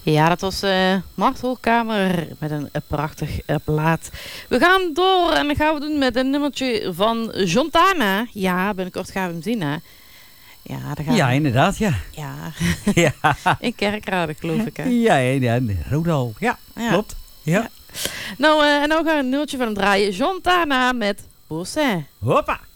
Ja, dat was Mart Hoogkamer met een prachtig plaat. We gaan door en dat gaan we doen met een nummertje van Jontana. Ja, binnenkort gaan we hem zien, hè. Ja, daar gaan we. Inderdaad, ja. Ja, Ja, in Kerkrade, geloof ik, hè. ja, Rodal. Ja, klopt. Ja. Nou, en nou gaan we een nummertje van hem draaien. Jontana met Bossin. Hoppa.